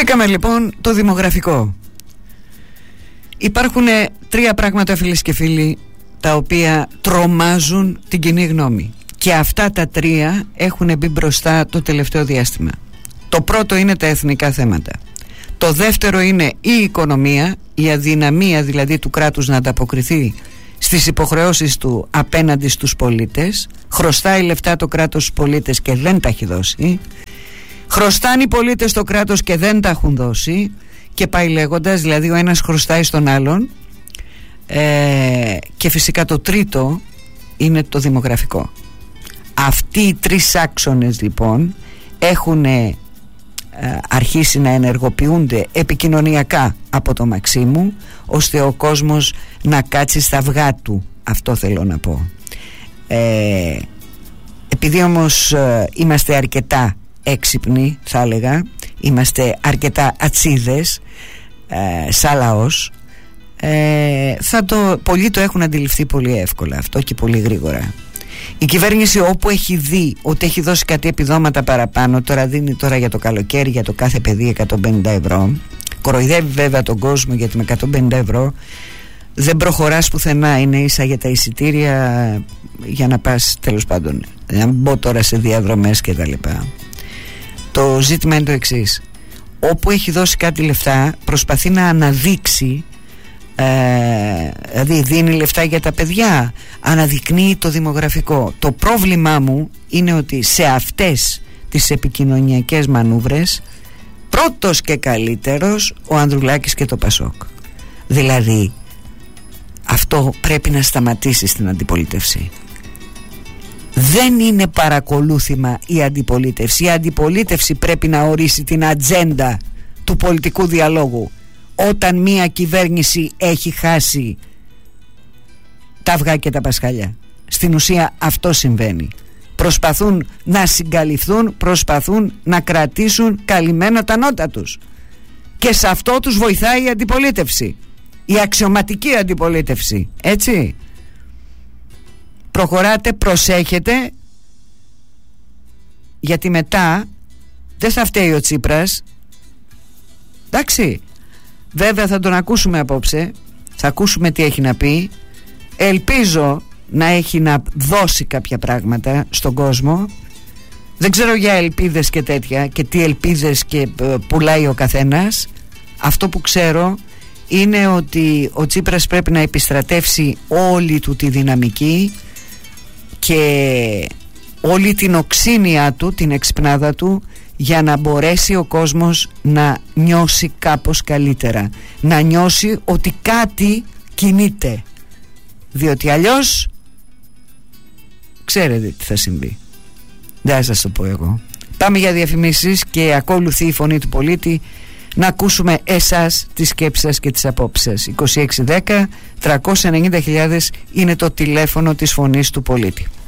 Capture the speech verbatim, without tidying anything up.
Βρήκαμε λοιπόν το δημογραφικό. Υπάρχουν τρία πράγματα, φίλες και φίλοι, τα οποία τρομάζουν την κοινή γνώμη. Και αυτά τα τρία έχουν μπει μπροστά το τελευταίο διάστημα. Το πρώτο είναι τα εθνικά θέματα. Το δεύτερο είναι η οικονομία, η αδυναμία δηλαδή του κράτους να ανταποκριθεί στις υποχρεώσεις του απέναντι στους πολίτες. Χρωστάει λεφτά το κράτος στους πολίτες και δεν τα έχει δώσει. Χρωστάνε οι πολίτες στο κράτος και δεν τα έχουν δώσει. Και πάει λέγοντας, δηλαδή ο ένας χρωστάει στον άλλον. ε, Και φυσικά το τρίτο είναι το δημογραφικό. Αυτοί οι τρεις άξονες λοιπόν έχουν ε, αρχίσει να ενεργοποιούνται επικοινωνιακά από το Μαξίμου, ώστε ο κόσμος να κάτσει στα αυγά του. Αυτό θέλω να πω. ε, Επειδή όμως ε, είμαστε αρκετά έξυπνοι, θα έλεγα, είμαστε αρκετά ατσίδες ε, σαν λαός, ε, θα το, πολλοί το έχουν αντιληφθεί πολύ εύκολα αυτό και πολύ γρήγορα. Η κυβέρνηση, όπου έχει δει ότι έχει δώσει κάτι επιδόματα παραπάνω, τώρα δίνει τώρα για το καλοκαίρι για το κάθε παιδί εκατόν πενήντα ευρώ. Κοροϊδεύει βέβαια τον κόσμο, γιατί με εκατόν πενήντα ευρώ δεν προχωράς πουθενά. Είναι ίσα για τα εισιτήρια για να πας, τέλος πάντων, να μπω τώρα σε διαδρομές και τα λοιπά. Το ζήτημα είναι το εξής: όπου έχει δώσει κάτι λεφτά προσπαθεί να αναδείξει, ε, δηλαδή δίνει λεφτά για τα παιδιά, αναδεικνύει το δημογραφικό. Το πρόβλημά μου είναι ότι σε αυτές τις επικοινωνιακές μανούβρες πρώτος και καλύτερος ο Ανδρουλάκης και το Πασόκ. Δηλαδή αυτό πρέπει να σταματήσει στην αντιπολίτευση. Δεν είναι παρακολούθημα η αντιπολίτευση. Η αντιπολίτευση πρέπει να ορίσει την ατζέντα του πολιτικού διαλόγου. Όταν μία κυβέρνηση έχει χάσει τα αυγά και τα πασχαλιά, στην ουσία αυτό συμβαίνει. Προσπαθούν να συγκαλυφθούν, προσπαθούν να κρατήσουν καλυμμένα τα νότα τους. Και σε αυτό τους βοηθάει η αντιπολίτευση, η αξιωματική αντιπολίτευση. Έτσι. Προχωράτε, προσέχετε, γιατί μετά δεν θα φταίει ο Τσίπρας. Εντάξει, βέβαια θα τον ακούσουμε απόψε, θα ακούσουμε τι έχει να πει. Ελπίζω να έχει να δώσει κάποια πράγματα στον κόσμο. Δεν ξέρω για ελπίδες και τέτοια και τι ελπίδες και πουλάει ο καθένας. Αυτό που ξέρω είναι ότι ο Τσίπρας πρέπει να επιστρατεύσει όλη του τη δυναμική και όλη την οξύνια του, την εξυπνάδα του, για να μπορέσει ο κόσμος να νιώσει κάπως καλύτερα, να νιώσει ότι κάτι κινείται, διότι αλλιώς ξέρετε τι θα συμβεί. Δεν θα σας το πω εγώ. Πάμε για διαφημίσεις και ακολουθεί η φωνή του πολίτη, να ακούσουμε εσάς, τις σκέψεις σας και τις απόψεις σας. είκοσι έξι δέκα τριακόσια ενενήντα χιλιάδες είναι το τηλέφωνο της φωνής του πολίτη.